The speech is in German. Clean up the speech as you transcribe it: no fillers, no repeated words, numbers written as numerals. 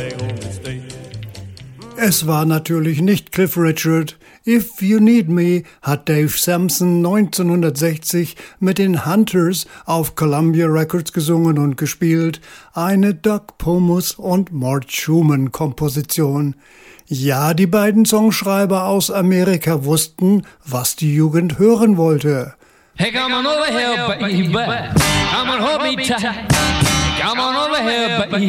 Es war natürlich nicht Cliff Richard. If You Need Me hat Dave Sampson 1960 mit den Hunters auf Columbia Records gesungen und gespielt. Eine Doug Pomus und Mort Schumann Komposition. Ja, die beiden Songschreiber aus Amerika wussten, was die Jugend hören wollte. Hey, come on over here, baby. Come on, hold me tight. Come on over here, baby.